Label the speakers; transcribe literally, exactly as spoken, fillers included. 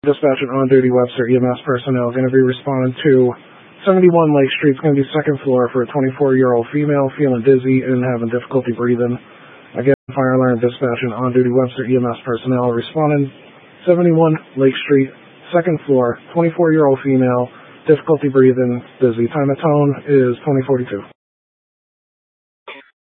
Speaker 1: Dispatch and on-duty Webster E M S personnel is going to be responding to seventy-one Lake Street. It's going to be second floor for a twenty-four-year-old female feeling dizzy and having difficulty breathing. Again, fire alarm dispatch and on-duty Webster E M S personnel responding seventy-one Lake Street, second floor, twenty-four-year-old female, difficulty breathing, dizzy. Time of tone is twenty forty-two.